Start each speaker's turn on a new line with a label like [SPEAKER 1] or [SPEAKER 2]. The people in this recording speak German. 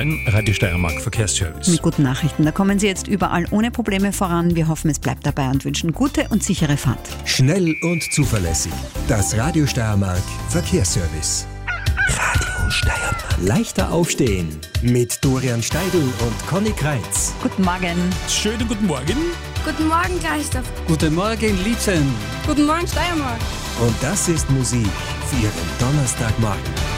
[SPEAKER 1] neuen Radio Steiermark Verkehrsservice.
[SPEAKER 2] Mit guten Nachrichten. Da kommen Sie jetzt überall ohne Probleme voran. Wir hoffen, es bleibt dabei und wünschen gute und sichere Fahrt.
[SPEAKER 3] Schnell und zuverlässig. Das Radio Steiermark Verkehrsservice. Radio Steiermark. Leichter aufstehen. Mit Dorian Steidl und Conny Kreitz.
[SPEAKER 2] Guten Morgen.
[SPEAKER 1] Schönen guten Morgen.
[SPEAKER 4] Guten Morgen, Christoph.
[SPEAKER 5] Guten Morgen, Lietzen.
[SPEAKER 4] Guten Morgen, Steiermark.
[SPEAKER 3] Und das ist Musik für Ihren Donnerstagmorgen.